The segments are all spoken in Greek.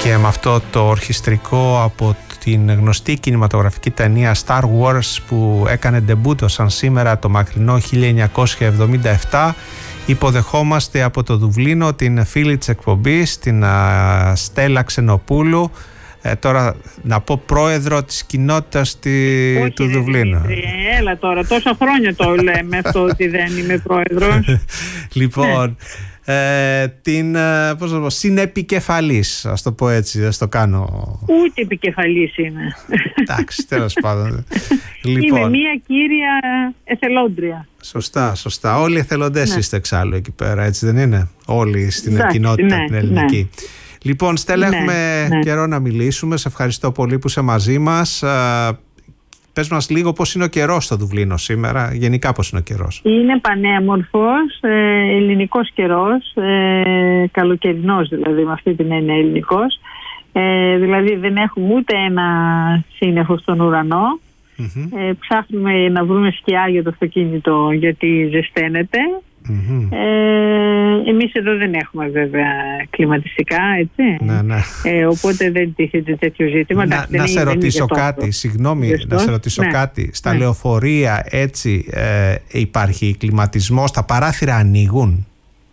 και με αυτό το ορχιστρικό από την γνωστή κινηματογραφική ταινία Star Wars που έκανε ντεμπούτο σαν σήμερα το μακρινό 1977, υποδεχόμαστε από το Δουβλίνο την φίλη της εκπομπής, την Στέλλα Ξενοπούλου, τώρα να πω πρόεδρο της κοινότητας του Δουβλίνου. Έλα τώρα, τόσα χρόνια το λέμε αυτό ότι δεν είμαι πρόεδρος. Λοιπόν, την συνεπικεφαλής, ας το πω έτσι, ας το κάνω. Ούτε επικεφαλής είμαι. Εντάξει, τέλος πάντων. Λοιπόν, είμαι μία κύρια εθελόντρια. Σωστά. Όλοι εθελοντές είστε εξάλλου εκεί πέρα, έτσι δεν είναι? Όλοι στην κοινότητα την ελληνική. Λοιπόν, Στέλλα, έχουμε καιρό να μιλήσουμε. Σε ευχαριστώ πολύ που είσαι μαζί μας. Πες μας λίγο πώς είναι ο καιρός στο Δουβλίνο σήμερα, γενικά πώς είναι ο καιρός. Είναι πανέμορφος, ελληνικός καιρός, καλοκαιρινός δηλαδή, με αυτή την έννοια ελληνικός. Δηλαδή δεν έχουμε ούτε ένα σύννεφο στον ουρανό. Ψάχνουμε να βρούμε σκιά για το αυτοκίνητο γιατί ζεσταίνεται. Εμείς εδώ δεν έχουμε βέβαια κλιματιστικά, έτσι. Οπότε δεν τίθεται τέτοιο ζήτημα. Να σε ρωτήσω κάτι, συγγνώμη, να σε ρωτήσω κάτι. Στα λεωφορεία έτσι υπάρχει κλιματισμός, τα παράθυρα ανοίγουν?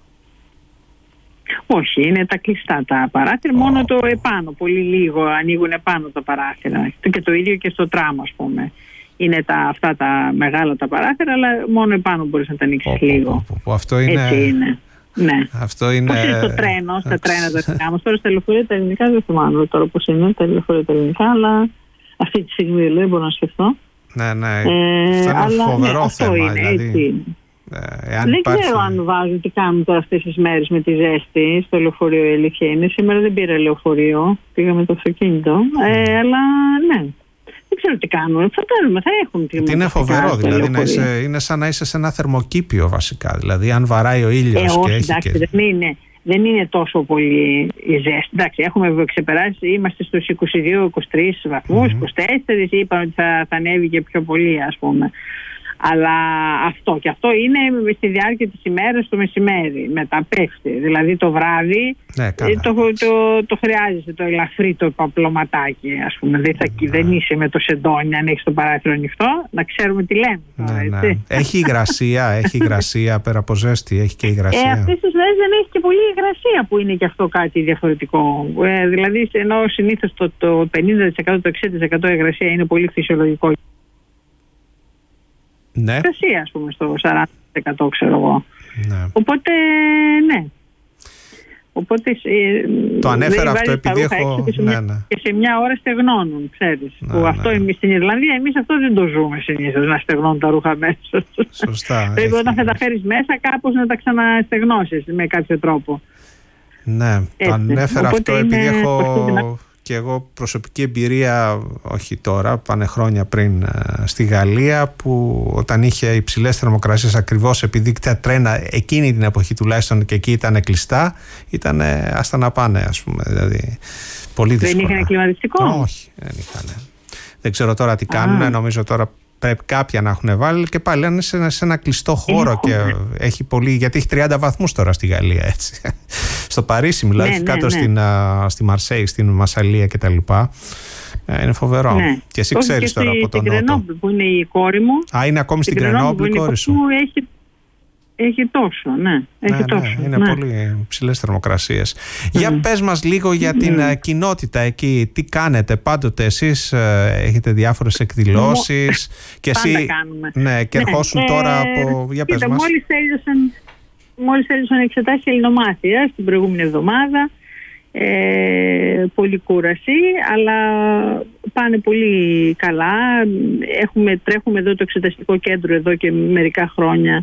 Όχι, είναι τα κλειστά τα παράθυρα, μόνο το επάνω, πολύ λίγο ανοίγουν επάνω τα παράθυρα. Και το ίδιο και στο τραμ, ας πούμε. Είναι αυτά τα μεγάλα τα παράθυρα, αλλά μόνο επάνω μπορείς να τα ανοίξεις λίγο. Αυτό είναι... Έτσι είναι. Ναι. Αυτό είναι... Πώς είναι στο τρένο, στα τρένα τα δικά μας. Τώρα στα λεωφορεία τα ελληνικά δεν θυμάμαι τώρα πώς είναι τα λεωφορεία τα ελληνικά, αλλά αυτή τη στιγμή δεν μπορώ να σκεφτώ. Ναι. Αυτό είναι φοβερό θέμα. Αυτό είναι, δηλαδή, δεν ξέρω αν βάζουν τι κάνουν τώρα αυτές τις μέρες με τη ζέστη στο λεωφορείο, η αλήθεια είναι. Σήμερα δεν πήρα λεωφορείο, πήγα με το αυτοκίνητο, αλλά ναι. Δεν ξέρω τι κάνουν. Φαντάζομαι θα έχουν κλιματιστικά. Είναι φοβερό, δηλαδή είναι σαν να είσαι σε ένα θερμοκήπιο βασικά. Δηλαδή, αν βαράει ο ήλιος και έχει. Εντάξει, δεν είναι τόσο πολύ η ζέστη. Εντάξει, έχουμε ξεπεράσει, είμαστε στους 22-23 βαθμούς, 24. Είπαν ότι θα ανέβει και πιο πολύ, ας πούμε. Αλλά αυτό είναι στη διάρκεια της ημέρας το μεσημέρι. Μετά πέφτει. Δηλαδή το βράδυ το χρειάζεσαι το ελαφρύ το παπλωματάκι, ας πούμε. Δεν είσαι με το σεντόνι αν έχεις το παράθυρο ανοιχτό. Να ξέρουμε τι λέμε τώρα, έτσι. Έχει υγρασία πέρα από ζέστη, έχει και υγρασία. Αυτές τις μέρες δεν έχει και πολύ υγρασία, που είναι και αυτό κάτι διαφορετικό. Δηλαδή ενώ συνήθως το 50%, το 60% υγρασία είναι πολύ φυσιολογικό. Ναι. Υγρασία, ας πούμε, στο 40% ξέρω εγώ. Ναι. Οπότε, ναι. Οπότε, το ανέφερα αυτό επειδή έχω... Και σε μια ώρα στεγνώνουν, ξέρεις. Εμείς στην Ιρλανδία, εμείς αυτό δεν το ζούμε συνήθως, να στεγνώνουν τα ρούχα μέσα. Σωστά. Πρέπει όταν θα τα φέρεις μέσα κάπως να τα ξαναστεγνώσεις με κάποιο τρόπο. Ναι, το ανέφερα αυτό επειδή έχω... Και εγώ προσωπική εμπειρία, όχι τώρα, πάνε χρόνια πριν στη Γαλλία, που όταν είχε υψηλές θερμοκρασίες, ακριβώς επειδή τα τρένα εκείνη την εποχή τουλάχιστον και εκεί ήταν κλειστά, ήταν άστα να πάνε, ας πούμε. Δηλαδή, πολύ δύσκολα. Δεν είχαν κλιματιστικό? Όχι, δεν είχαν. Δεν ξέρω τώρα τι κάνουν, νομίζω τώρα πρέπει κάποια να έχουν βάλει, και πάλι είναι σε ένα κλειστό χώρο και έχει πολύ, γιατί έχει 30 βαθμούς τώρα στη Γαλλία, έτσι. Στο Παρίσι μιλάω, κάτω στη Μαρσέη, στην Μασσαλία κτλ. Είναι φοβερό. Και εσύ ξέρεις τώρα από τον Νότο. Στην Γκρενόμπλ που είναι η κόρη μου. Είναι ακόμη στην Γκρενόμπλ η κόρη σου? Έχει τόσο, είναι πολύ ψηλές θερμοκρασίες. Για πες μας λίγο για την κοινότητα εκεί. Τι κάνετε πάντοτε εσείς? Έχετε διάφορες εκδηλώσεις? Και εσύ και ερχόσουν τώρα από... Για πες μας. Μόλις τέλειωσαν εξετάσεις ελληνομάθειας την προηγούμενη εβδομάδα. Πολύ κούραση, αλλά πάνε πολύ καλά. Τρέχουμε εδώ το εξεταστικό κέντρο εδώ και μερικά χρόνια,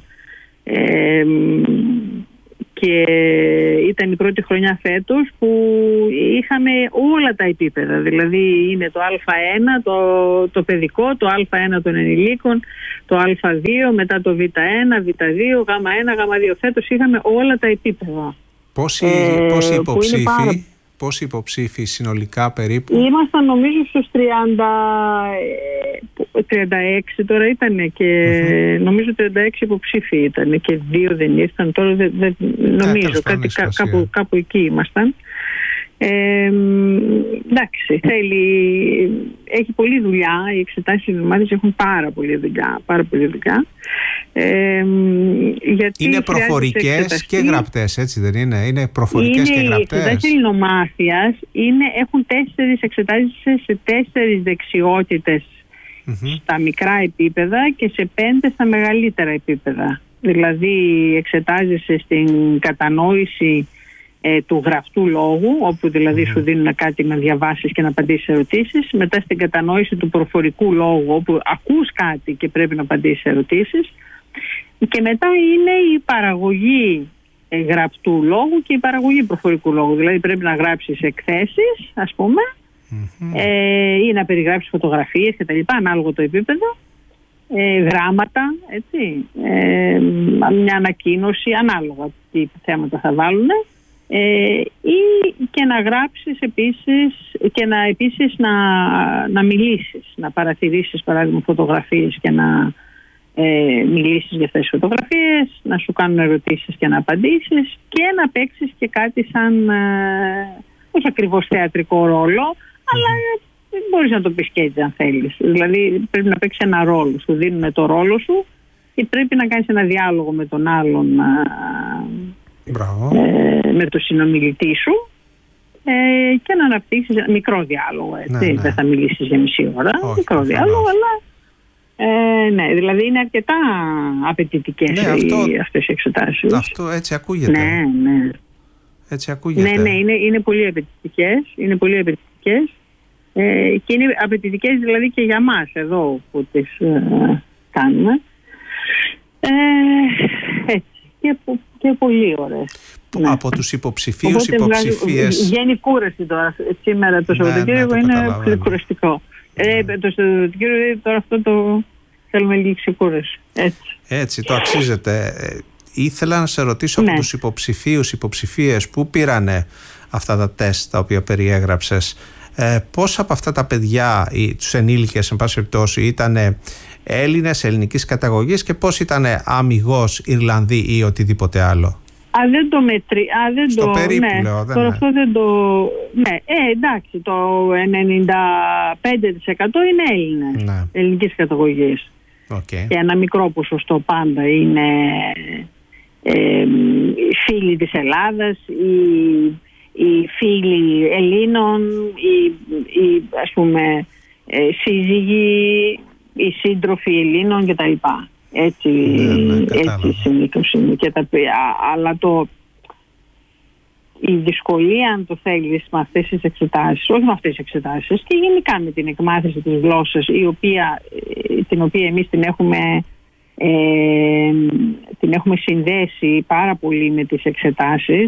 και ήταν η πρώτη χρονιά φέτος που είχαμε όλα τα επίπεδα. Δηλαδή είναι το Α1 το παιδικό, το Α1 των ενηλίκων, το Α2, μετά το Β1, Β2, Γ1, Γ2. Φέτος είχαμε όλα τα επίπεδα. Πόσοι υποψήφοι συνολικά περίπου? Ήμασταν νομίζω στους 36 τώρα ήταν, και νομίζω 36 υποψήφοι ήταν και 2 δεν ήρθαν. Τώρα δεν νομίζω, κάπου εκεί ήμασταν. Εντάξει, έχει πολλή δουλειά. Οι εξετάσεις της μάθησης έχουν πάρα πολλή δουλειά. Γιατί είναι προφορικές και γραπτές, έτσι δεν είναι? Είναι προφορικές και γραπτές. Οι εξετάσεις ελληνομάθειας έχουν 4 εξετάσεις σε 4 δεξιότητες στα μικρά επίπεδα και σε 5 στα μεγαλύτερα επίπεδα. Δηλαδή εξετάζεσαι στην κατανόηση του γραπτού λόγου, όπου δηλαδή σου δίνουν κάτι να διαβάσεις και να απαντήσεις ερωτήσεις, μετά στην κατανόηση του προφορικού λόγου, όπου ακούς κάτι και πρέπει να απαντήσεις ερωτήσεις, και μετά είναι η παραγωγή γραπτού λόγου και η παραγωγή προφορικού λόγου. Δηλαδή πρέπει να γράψεις εκθέσεις, ας πούμε, ή να περιγράψεις φωτογραφίες κτλ., ανάλογο το επίπεδο, γράμματα, έτσι, μια ανακοίνωση, ανάλογα τι θέματα θα βάλουν, ή και να γράψεις επίσης να μιλήσεις, να παρατηρήσεις παράδειγμα φωτογραφίες και να μιλήσεις για αυτές τις φωτογραφίες, να σου κάνουν ερωτήσεις και να απαντήσεις, και να παίξεις και κάτι σαν όχι ακριβώς θεατρικό ρόλο, αλλά μπορείς να το πεις και έτσι αν θέλεις. Δηλαδή πρέπει να παίξεις ένα ρόλο, σου δίνουν το ρόλο σου και πρέπει να κάνεις ένα διάλογο με τον άλλον, με το συνομιλητή σου, και να αναπτύξεις μικρό διάλογο, έτσι. Δεν θα μιλήσεις για μισή ώρα, μικρό διάλογο, αλλά ναι, δηλαδή είναι αρκετά απαιτητικές αυτές οι εξετάσεις. Αυτό έτσι ακούγεται. Ναι. Έτσι ακούγεται. Ναι, είναι πολύ απαιτητικές. Και είναι απαιτητικές δηλαδή και για μας εδώ που τις κάνουμε. Έτσι. Και πολύ ωραίες. Από τους υποψηφίους, υποψηφίες. Βγαίνει κούραση τώρα. Σήμερα το Σαββατοκύριακο είναι πολύ κουραστικό. Το Σαββατοκύριακο τώρα αυτό το θέλουμε λίγη ξεκούραση. Έτσι, το αξίζεται. Ήθελα να σε ρωτήσω από τους υποψηφίους, υποψηφίες που πήρανε αυτά τα τεστ τα οποία περιέγραψες, πώς από αυτά τα παιδιά, τους ενήλικες εν πάση περιπτώσει, ήταν Έλληνες, ελληνικής καταγωγής, και πώς ήταν αμιγώς Ιρλανδοί ή οτιδήποτε άλλο? Δεν το στο περίπου λέω. Τώρα αυτό δεν το... Ναι, εντάξει, το 95% είναι Έλληνες, ελληνικής καταγωγής. Και ένα μικρό ποσοστό πάντα είναι φίλοι της Ελλάδας, οι φίλοι Ελλήνων, οι ας πούμε σύζυγοι, οι σύντροφοι Ελλήνων κτλ. Έτσι συνήθως είναι. Αλλά η δυσκολία, αν το θέλεις, με αυτές τις εξετάσεις, όχι με αυτές τις εξετάσεις, και γενικά με την εκμάθηση της γλώσσας, την οποία εμείς την έχουμε συνδέσει πάρα πολύ με τις εξετάσεις,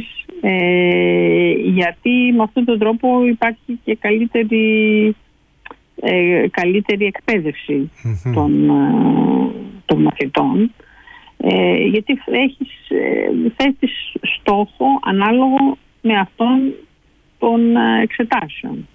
γιατί με αυτόν τον τρόπο υπάρχει και καλύτερη εκπαίδευση των μαθητών, γιατί θέτεις στόχο ανάλογο με αυτόν των εξετάσεων.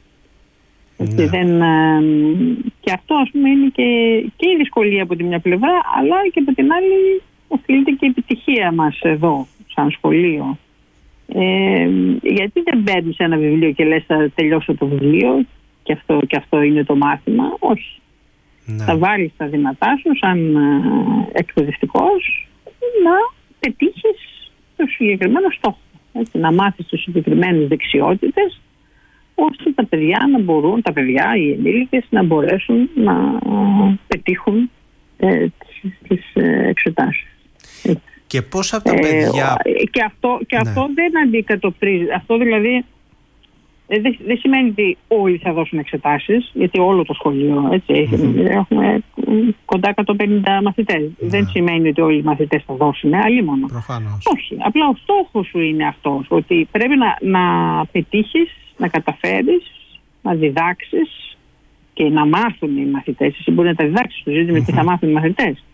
Και αυτό, ας πούμε, είναι και η δυσκολία από τη μια πλευρά, αλλά και από την άλλη οφείλεται και η επιτυχία μας εδώ σαν σχολείο, γιατί δεν παίρνεις ένα βιβλίο και λες θα τελειώσω το βιβλίο και αυτό είναι το μάθημα. Όχι. Θα βάλεις τα δυνατά σου σαν εκπαιδευτικός να πετύχεις το συγκεκριμένο στόχο, έτσι, να μάθεις τις συγκεκριμένες δεξιότητες, ώστε τα παιδιά οι ενήλικες να μπορέσουν να πετύχουν τις εξετάσεις. Και πώς από τα παιδιά... Και αυτό δεν αντικατοπτρίζει. Αυτό δηλαδή δεν σημαίνει ότι όλοι θα δώσουν εξετάσεις, γιατί όλο το σχολείο, έτσι, έχουμε κοντά 150 μαθητές. Δεν σημαίνει ότι όλοι οι μαθητές θα δώσουν, αλλήμονο. Όχι, απλά ο στόχος σου είναι αυτός, ότι πρέπει να πετύχεις, να καταφέρεις, να διδάξεις και να μάθουν οι μαθητές. Εσύ μπορεί να τα διδάξεις, το ζήτημα τι θα μάθουν οι μαθητές.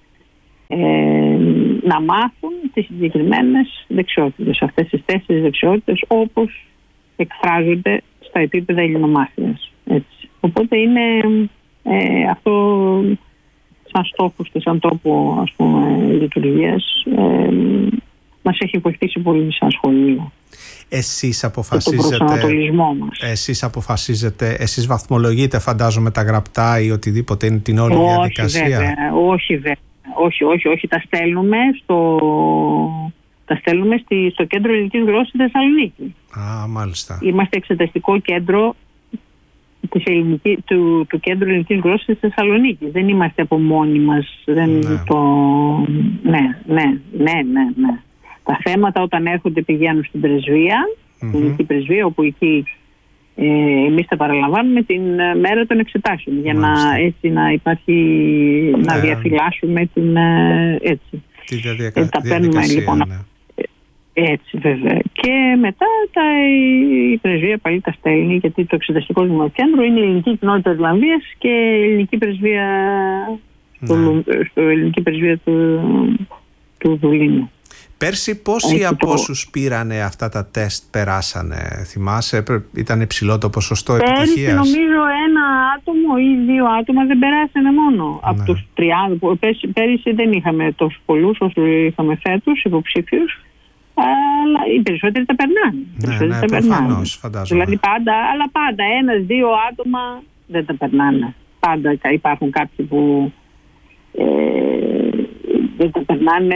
Να μάθουν τις συγκεκριμένες δεξιότητες, αυτές τις 4 δεξιότητες, όπως εκφράζονται στα επίπεδα ελληνομάθειας. Οπότε είναι αυτό σαν στόχος και σαν τρόπο, ας πούμε, λειτουργίας, μας έχει βοηθήσει πολύ σαν σχολείο. Εσείς αποφασίζετε, εσείς βαθμολογείτε φαντάζομαι τα γραπτά ή οτιδήποτε είναι την όλη διαδικασία? Όχι βέβαια. Όχι. Τα στέλνουμε στο Κέντρο Ελληνικής Γλώσσας στη Θεσσαλονίκη. Μάλιστα. Είμαστε εξεταστικό κέντρο του Κέντρου Ελληνικής Γλώσσας στη Θεσσαλονίκη. Δεν είμαστε από μόνοι μας. Ναι. Τα θέματα όταν έρχονται πηγαίνουν στην πρεσβεία, στην ελληνική πρεσβεία, όπου εκεί εμείς τα παραλαμβάνουμε την μέρα των εξετάσεων, για να υπάρχει, να διαφυλάσσουμε την τα παίρνουμε λοιπόν. Έτσι βέβαια. Και μετά η πρεσβεία πάλι τα στέλνει, γιατί το εξεταστικό κέντρο είναι η ελληνική κοινότητα Ιρλανδίας και η ελληνική πρεσβεία ελληνική πρεσβεία του Δουβλίνου. Πέρσι πόσοι από όσους πήρανε αυτά τα τεστ περάσανε, θυμάσαι? Ήταν υψηλό το ποσοστό επιτυχίας? Πέρσι νομίζω ένα άτομο ή 2 άτομα δεν περάσανε μόνο από τους 30. Πέρυσι δεν είχαμε τόσους πολλούς όσο είχαμε φέτος υποψήφιους, αλλά οι περισσότεροι τα περνάνε. Ναι, προφανώς, φαντάζομαι. Δηλαδή πάντα 1-2 άτομα δεν τα περνάνε. Πάντα υπάρχουν κάποιοι που δεν τα περνάνε.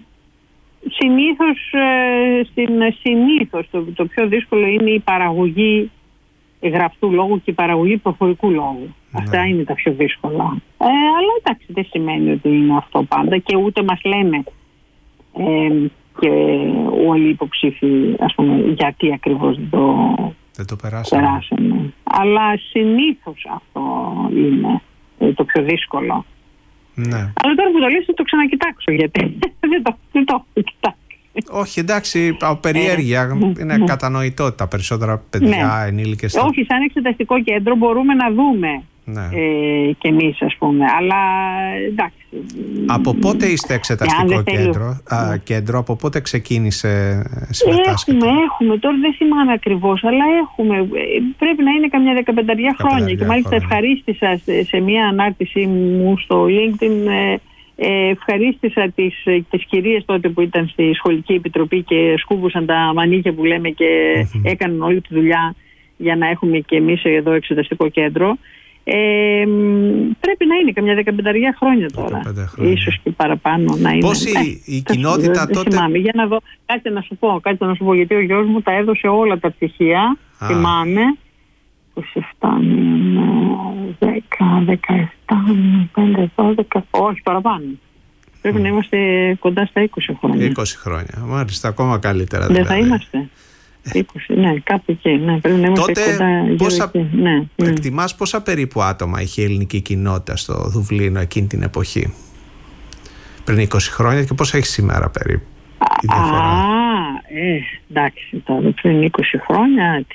Συνήθως το πιο δύσκολο είναι η παραγωγή γραπτού λόγου και η παραγωγή προφορικού λόγου. Αυτά είναι τα πιο δύσκολα. Αλλά εντάξει, δεν σημαίνει ότι είναι αυτό πάντα και ούτε μας λένε και όλοι οι υποψήφοι, ας πούμε, γιατί ακριβώς δεν το περάσαμε. Αλλά συνήθως αυτό είναι το πιο δύσκολο. Ναι. Αλλά τώρα που το λες θα το ξανακοιτάξω, γιατί δεν το έχω κοιτάξει. Όχι, εντάξει, από περιέργεια είναι κατανοητό τα περισσότερα παιδιά, ενήλικες. Όχι, σαν εξεταστικό κέντρο μπορούμε να δούμε κι εμείς, ας πούμε, αλλά εντάξει. Από πότε είστε εξεταστικό κέντρο, από πότε ξεκίνησε συμμετάσχετε? Έχουμε, τώρα δεν θυμάμαι ακριβώς, αλλά πρέπει να είναι καμιά 15 χρόνια και μάλιστα ευχαρίστησα σε μια ανάρτηση μου στο LinkedIn, ευχαρίστησα τις κυρίες τότε που ήταν στη σχολική επιτροπή και σκούβουσαν τα μανίκια που λέμε και έκαναν όλη τη δουλειά για να έχουμε και εμείς εδώ εξεταστικό κέντρο. Πρέπει να είναι καμιά 15 χρόνια τώρα, ίσως και παραπάνω να είναι. Πώς η κοινότητα τότε? Θυμάμαι, για να δω, κάτι να σου πω, γιατί ο γιος μου τα έδωσε όλα τα πτυχία, θυμάμαι, 27, 10, 17, 5, 12, όχι παραπάνω. Πρέπει να είμαστε κοντά στα 20 χρόνια. 20 χρόνια, μάλιστα, ακόμα καλύτερα. Δεν θα είμαστε. 20, ναι, κάπου εκεί. Ναι, πρέπει να είμαστε κοντά. Εκτιμάς πόσα περίπου άτομα είχε η ελληνική κοινότητα στο Δουβλίνο εκείνη την εποχή, πριν 20 χρόνια, και πόσα έχει σήμερα περίπου η διαφορά? Εντάξει, τώρα πριν 20 χρόνια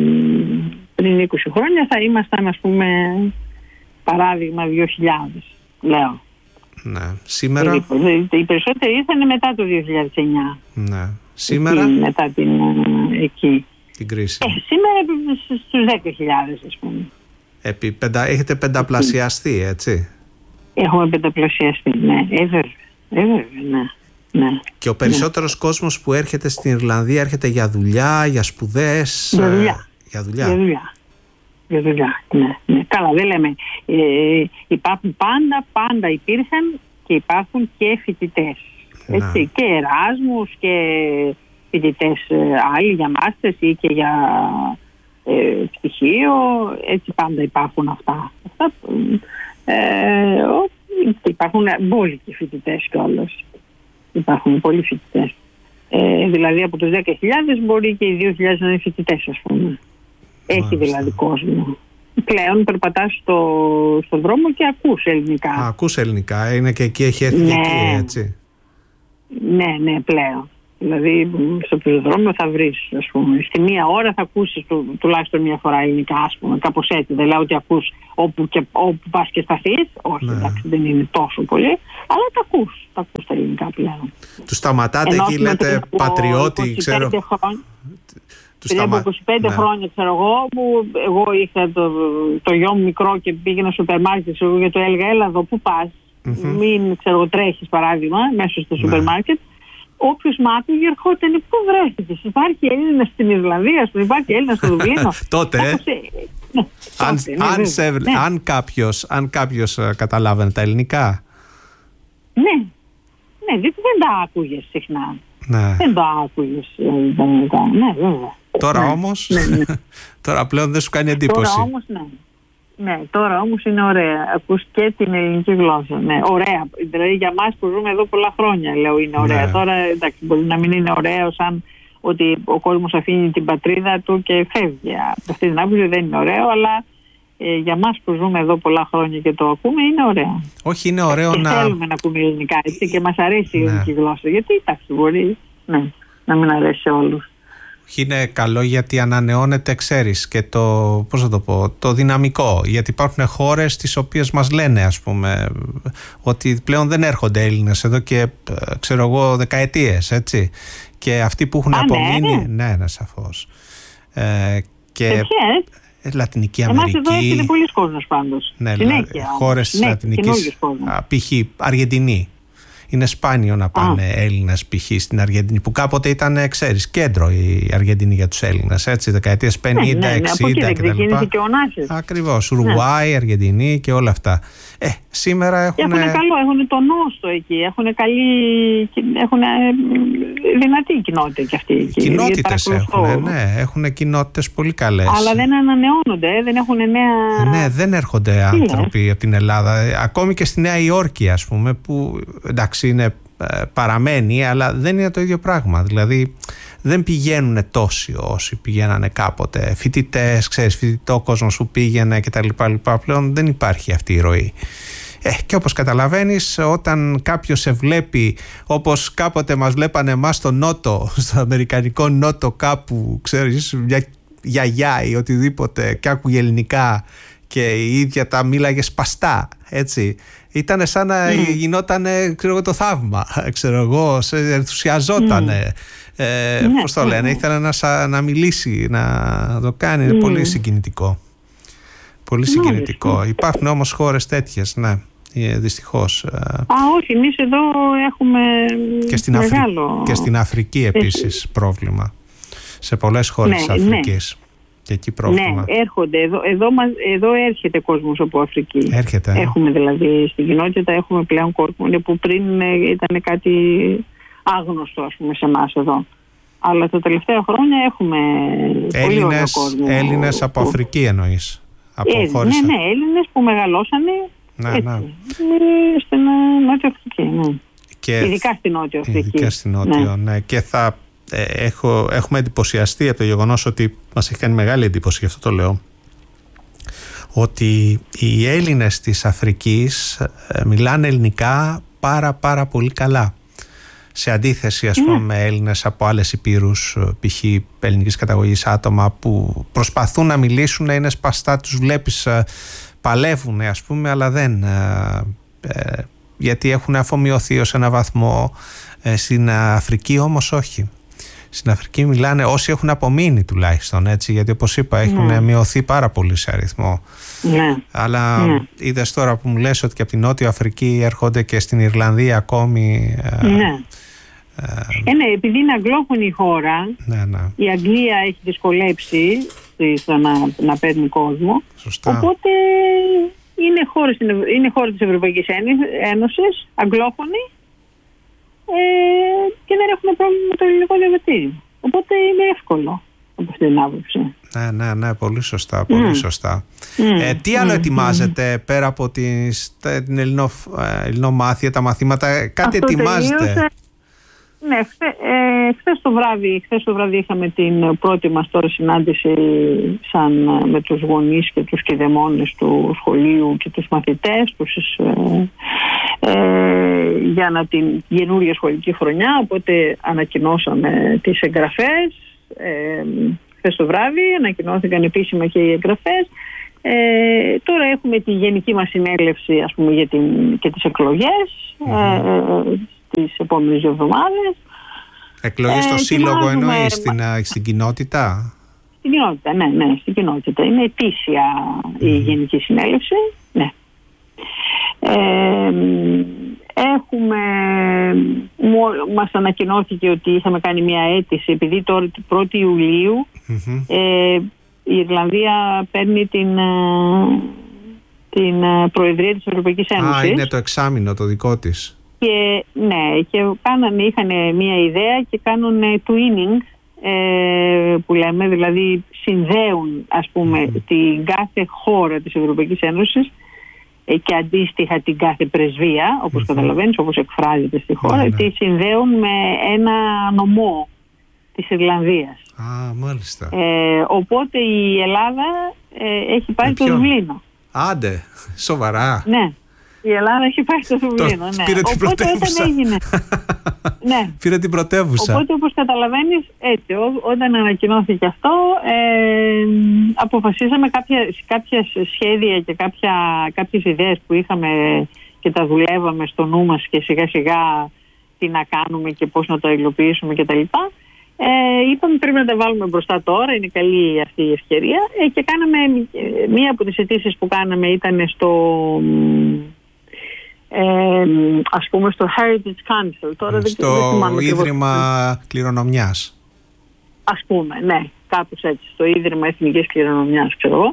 θα ήμασταν, ας πούμε, παράδειγμα 2.000, λέω. Ναι. Σήμερα? Οι περισσότεροι ήρθαν μετά το 2009. Ναι. Σήμερα? Μετά την κρίση. Σήμερα στους 10.000, ας πούμε. Έχετε πενταπλασιαστεί, έτσι? Έχουμε πενταπλασιαστεί, ναι. Βέβαια, ναι. Και ο περισσότερος κόσμος που έρχεται στην Ιρλανδία έρχεται για δουλειά, για σπουδές? Για δουλειά. Ναι. Καλά, δεν λέμε. Υπάρχουν πάντα υπήρχαν και υπάρχουν και φοιτητές. Έτσι, και εράσμους και φοιτητές άλλοι για μάστερς ή και για πτυχίο. Έτσι πάντα υπάρχουν αυτά. Υπάρχουν μπόλικοι φοιτητές κιόλας. Υπάρχουν πολλοί φοιτητές. Δηλαδή από τους 10.000 μπορεί και οι 2.000 να είναι φοιτητές, ας πούμε. Έχει δηλαδή κόσμο. Πλέον περπατάς στον δρόμο και ακούς ελληνικά. Ακούς ελληνικά, είναι και εκεί έχει έρθει έτσι. Ναι, πλέον. Δηλαδή στο πεζοδρόμιο θα βρεις, ας πούμε, στη μία ώρα θα ακούσεις τουλάχιστον μία φορά ελληνικά, ας πούμε, κάπως έτσι. Δεν λέω ότι ακούς όπου πας και σταθείς, όχι, εντάξει, δεν είναι τόσο πολύ, αλλά τα ακούς τα ελληνικά πλέον. Τους σταματάτε εκεί, λέτε πατριώτη, ξέρω. Πριν από 25 χρόνια, ξέρω εγώ είχα το γιο μου μικρό και πήγαινα στο σούπερ μάρκετ και του έλεγα, έλα εδώ, πού πας, μην τρέχεις παράδειγμα μέσα στο σούπερ μάρκετ, όποιος μ' άκουγε ερχόταν, πού βρέθηκες, υπάρχει Έλληνας στην Ιρλανδία, υπάρχει Έλληνας στο Δουβλίνο. Τότε, αν κάποιος καταλάβαινε τα ελληνικά. Ναι, δεν τα άκουγες συχνά. Ναι. Δεν το άκουγες ελληνικά. Ναι, βέβαια. Τώρα όμως, τώρα πλέον δεν σου κάνει εντύπωση. Τώρα όμως, ναι, τώρα όμως είναι ωραία. Ακούς και την ελληνική γλώσσα. Ναι, ωραία. Δηλαδή για μας που ζούμε εδώ πολλά χρόνια, λέω, είναι ωραία. Ναι. Τώρα, εντάξει, μπορεί να μην είναι ωραίο σαν ότι ο κόσμος αφήνει την πατρίδα του και φεύγει. Από αυτή την άποψη δεν είναι ωραίο, αλλά για μας που ζούμε εδώ πολλά χρόνια και το ακούμε, είναι ωραία. Όχι, είναι ωραίο και θέλουμε να ακούμε ελληνικά, έτσι, και μας αρέσει η ελληνική γλώσσα. Γιατί, εντάξει, μπορεί να μην αρέσει σε όλους. Είναι καλό γιατί ανανεώνεται, ξέρεις, και το δυναμικό. Γιατί υπάρχουν χώρες τις οποίες μας λένε, ας πούμε, ότι πλέον δεν έρχονται Έλληνες εδώ και, ξέρω εγώ, δεκαετίες, έτσι. Και αυτοί που έχουν απομείνει... Ναι, σαφώς. Και Λατινική Αμερική... Εμάς εδώ έρχεται πολλοί κόσμος πάντως. Ναι, συνέχεια. Χώρες της Λατινικής... π.χ. Αργεντινή. Είναι σπάνιο να πάνε Έλληνες π.χ. στην Αργεντινή, που κάποτε ήταν, ξέρεις, κέντρο η Αργεντινή για τους Έλληνες, έτσι, δεκαετίες 50, 60 κτλ. Ακριβώς, Ουρουάη, Αργεντινή και όλα αυτά. Σήμερα έχουν το νόστο εκεί, έχουν δυνατή κοινότητα κι αυτή εκεί. Κοινότητες έχουν κοινότητες πολύ καλές. Αλλά δεν ανανεώνονται, δεν έχουν νέα... Ναι, δεν έρχονται άνθρωποι από την Ελλάδα. Ακόμη και στη Νέα Υόρκη, ας πούμε, που εντάξει είναι, παραμένει, αλλά δεν είναι το ίδιο πράγμα. Δηλαδή δεν πηγαίνουν τόσοι όσοι πηγαίνανε κάποτε. Φοιτητές, ξέρεις, φοιτητό κόσμος που πήγαινε κτλ. Πλέον δεν υπάρχει αυτή η ροή. Και όπως καταλαβαίνεις, όταν κάποιος σε βλέπει όπως κάποτε μας βλέπανε εμάς στο νότο, στο αμερικανικό νότο κάπου, ξέρεις, μια γιαγιά ή οτιδήποτε και άκουγε ελληνικά και η ίδια τα μίλαγε σπαστά, έτσι, ήταν σαν να γινότανε, ξέρω εγώ, το θαύμα, ξέρω εγώ, ενθουσιαζότανε. Πώς το λένε, ήθελε να μιλήσει, να το κάνει. Είναι πολύ συγκινητικό. Πολύ συγκινητικό. Υπάρχουν όμως χώρες τέτοιες, ναι, δυστυχώς. Όχι, εμείς εδώ έχουμε μεγάλο... Και στην Αφρική επίσης πρόβλημα. Σε πολλές χώρες της Αφρικής. Και εκεί πρόβλημα. Ναι, έρχονται. Εδώ έρχεται κόσμος από Αφρική. Έρχεται. Έχουμε δηλαδή στην κοινότητα, έχουμε πλέον κόσμο που πριν ήταν κάτι άγνωστο, ας πούμε, σε εμάς εδώ. Αλλά τα τελευταία χρόνια έχουμε πολύ ωραίο κόσμο. Έλληνες από Αφρική εννοείς? Ναι, Έλληνες που μεγαλώσανε στην Νότια Αφρική. Ναι. Ειδικά στην Νότια Αφρική. Ναι. Και έχουμε εντυπωσιαστεί από το γεγονός ότι μας έχει κάνει μεγάλη εντύπωση, γι' αυτό το λέω, ότι οι Έλληνες της Αφρικής μιλάνε ελληνικά πάρα πολύ καλά. Σε αντίθεση, ας πούμε, με Έλληνες από άλλες υπήρους, π.χ. ελληνικής καταγωγής άτομα που προσπαθούν να μιλήσουν, είναι σπαστά, τους βλέπεις, παλεύουν, ας πούμε, αλλά δεν, γιατί έχουν αφομοιωθεί ως ένα βαθμό. Στην Αφρική όμως όχι. Στην Αφρική μιλάνε όσοι έχουν απομείνει τουλάχιστον, έτσι, γιατί όπως είπα έχουν μειωθεί πάρα πολύ σε αριθμό. Αλλά είδες τώρα που μου λες ότι και από την Νότια Αφρική έρχονται και στην Ιρλανδία ακόμη. Επειδή είναι αγγλόφωνη η χώρα, η Αγγλία έχει δυσκολέψει να παίρνει κόσμο. Σωστά. Οπότε είναι χώρα της Ευρωπαϊκής Ένωσης, αγγλόφωνη, και δεν έχουμε πρόβλημα με το ελληνικό διαβατήριο. Οπότε είναι εύκολο από αυτή την άποψη. Ναι, πολύ σωστά, πολύ σωστά. Τι άλλο ετοιμάζετε πέρα από την ελληνομάθεια, τα μαθήματα, κάτι ετοιμάζετε? Ναι, χθες το βράδυ είχαμε την πρώτη μας τώρα συνάντηση με τους γονείς και τους κηδεμόνες του σχολείου και τους μαθητές για την καινούργια σχολική χρονιά, οπότε ανακοινώσαμε τις εγγραφές. Χθες το βράδυ ανακοινώθηκαν επίσημα και οι εγγραφές. Τώρα έχουμε τη γενική μας συνέλευση, ας πούμε, και τις εκλογές τις επόμενες 2 εβδομάδες. Εκλογές στο σύλλογο εννοείς, στην κοινότητα? Στην κοινότητα, ναι, στην κοινότητα. Είναι ετήσια η γενική συνέλευση. Ναι. Μας ανακοινώθηκε ότι είχαμε κάνει μια αίτηση, επειδή τώρα την 1η Ιουλίου η Ιρλανδία παίρνει την Προεδρία της Ευρωπαϊκής Ένωσης. Είναι το εξάμηνο το δικό της. Και είχαν μια ιδέα και κάνουν twinning, που λέμε, δηλαδή συνδέουν, ας πούμε, την κάθε χώρα της Ευρωπαϊκής Ένωσης και αντίστοιχα την κάθε πρεσβεία, όπως καταλαβαίνεις, όπως εκφράζεται στη χώρα, τη συνδέουν με ένα νομό της Ιρλανδίας. Μάλιστα. Οπότε η Ελλάδα έχει πάρει το Δουβλίνο. Άντε, σοβαρά. Ναι, η Ελλάδα έχει πάρει το Δουβλίνο. Ναι. Πήρε την πρωτεύουσα. Ναι. Πήρε την πρωτεύουσα. Οπότε, όπως καταλαβαίνεις, έτσι, όταν ανακοινώθηκε αυτό, αποφασίσαμε κάποια σχέδια και κάποιες ιδέες που είχαμε και τα δουλεύαμε στο νου μας και σιγά σιγά τι να κάνουμε και πώς να το υλοποιήσουμε κτλ. Είπαμε πρέπει να τα βάλουμε μπροστά τώρα, είναι καλή αυτή η ευκαιρία, και κάναμε μία από τις αιτήσεις που κάναμε ήταν ας πούμε στο Heritage Council. Τώρα στο Ίδρυμα Κληρονομιάς. Ας πούμε, ναι, κάπως έτσι, στο Ίδρυμα Εθνικής Κληρονομιάς, ξέρω εγώ.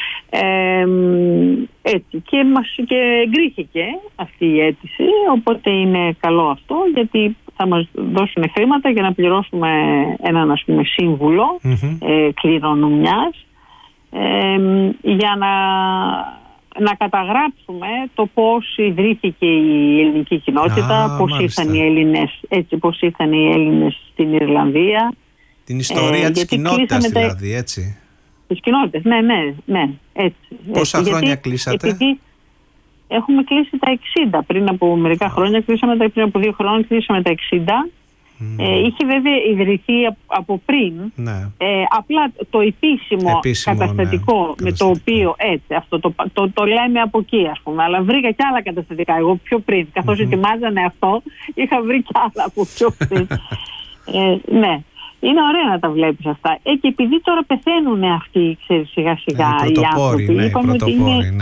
Έτσι, και εγκρίθηκε αυτή η αίτηση, οπότε είναι καλό αυτό, γιατί θα μας δώσουν χρήματα για να πληρώσουμε έναν, ας πούμε, σύμβουλο κληρονομιάς, για να καταγράψουμε το πώς ιδρύθηκε η ελληνική κοινότητα, πώς ήρθαν οι Έλληνες, πώς ήρθαν οι Έλληνες στην Ιρλανδία. Την ιστορία της κοινότητας δηλαδή, έτσι. Τις κοινότητες, ναι, έτσι. Πόσα χρόνια κλείσατε? Επειδή έχουμε κλείσει τα 60 πριν από μερικά χρόνια, πριν από 2 χρόνια κλείσαμε τα 60. Είχε βέβαια ιδρυθεί από πριν, απλά το επίσημο καταστατικό, με το οποίο αυτό το λέμε από εκεί, ας πούμε, αλλά βρήκα και άλλα καταστατικά εγώ πιο πριν, καθώς ετοιμάζανε αυτό, είχα βρει και άλλα από πιο πριν. Ναι, είναι ωραία να τα βλέπεις αυτά. Και επειδή τώρα πεθαίνουν αυτοί, ξέρεις, σιγά σιγά οι άνθρωποι, είπαμε ότι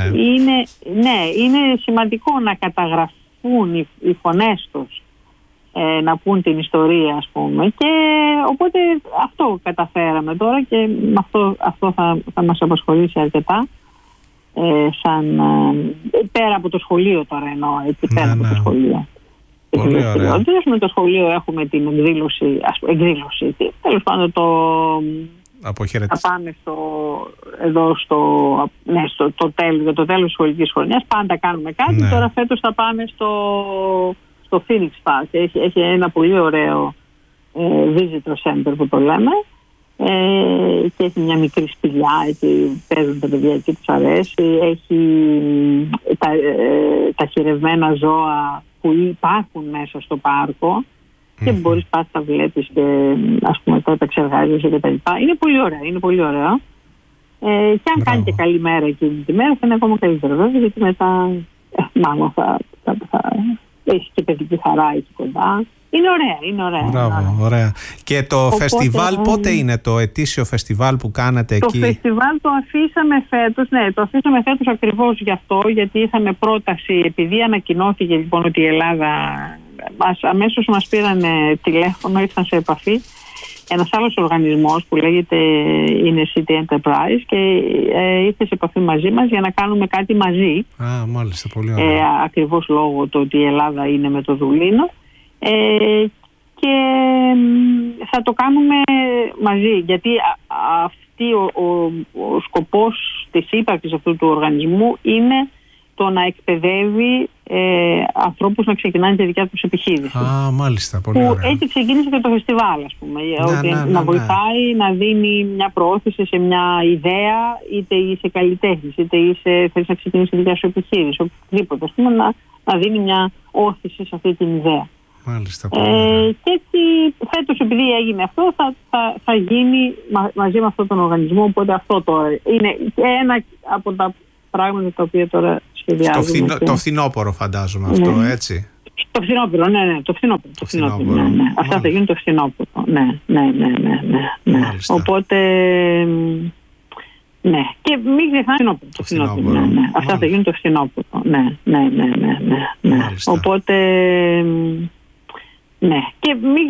είναι σημαντικό να καταγραφούν οι φωνές τους, να πούν την ιστορία, ας πούμε, και οπότε αυτό καταφέραμε τώρα και αυτό θα μας απασχολήσει αρκετά, πέρα από το σχολείο τώρα εννοώ, πέρα από το σχολείο. Πολύ ωραία. Με το σχολείο έχουμε την εκδήλωση, τέλος πάντων θα πάμε για το τέλος της σχολικής χρονιάς, πάντα κάνουμε κάτι. Τώρα φέτος θα πάμε στο Phoenix Park, έχει ένα πολύ ωραίο visitor center που το λέμε, και έχει μια μικρή σπηλιά, εκεί παίζουν τα παιδιά, εκεί τους αρέσει, έχει τα χειρευμένα ζώα που υπάρχουν μέσα στο πάρκο και μπορείς πας τα βλέπεις και, ας πούμε, τα εξεργάζεσαι και τα λοιπά. Είναι πολύ ωραίο, και αν κάνει και καλή μέρα εκείνη τη μέρα θα είναι ακόμα καλύτερο, βέβαια, γιατί μετά μάλλον θα έχει και παιδική χαρά εκεί κοντά. Είναι ωραία. Μπράβο, ωραία. Και το φεστιβάλ πότε είναι, το ετήσιο φεστιβάλ που κάνετε εκεί? Το φεστιβάλ το αφήσαμε φέτος, ακριβώς γι' αυτό, γιατί είχαμε πρόταση, επειδή ανακοινώθηκε λοιπόν ότι η Ελλάδα, αμέσως μας πήραν τηλέφωνο, ήρθαν σε επαφή ένας άλλος οργανισμός που λέγεται είναι City Enterprise και ήρθε σε επαφή μαζί μας για να κάνουμε κάτι μαζί. Μάλιστα, πολύ ωραία. Ακριβώς λόγω του ότι η Ελλάδα είναι με το Δουβλίνο. Και θα το κάνουμε μαζί, γιατί ο σκοπός της ύπαρξης αυτού του οργανισμού είναι το να εκπαιδεύει ανθρώπους να ξεκινάνε τη δικιά τους επιχείρηση. Μάλιστα, πολύ ωραία. Έτσι ξεκίνησε και το φεστιβάλ, ας πούμε, να βοηθάει, να δίνει μια προώθηση σε μια ιδέα, είτε είσαι καλλιτέχνης, είτε θέλεις να ξεκινήσεις τη δικιά σου επιχείρηση, οτιδήποτε, ας πούμε, να δίνει μια όθηση σε αυτή την ιδέα. Μάλιστα, και έτσι φέτος, επειδή έγινε αυτό, θα γίνει μαζί με αυτόν τον οργανισμό, οπότε αυτό τώρα είναι ένα από τα πράγματα τα οποία τώρα σχεδιάζουμε. Το φθινόπωρο φαντάζομαι αυτό, έτσι. Το φθινόπωρο, ναι, το φθινόπωρο. Ναι. Αυτά θα γίνουν το φθινόπωρο, ναι. Οπότε Ναι, και μην ξεχνάμε το φθινόπωρο. Ναι. Αυτά θα γίνουν το φθινόπωρο. Ναι. Οπότε, ναι. Και μην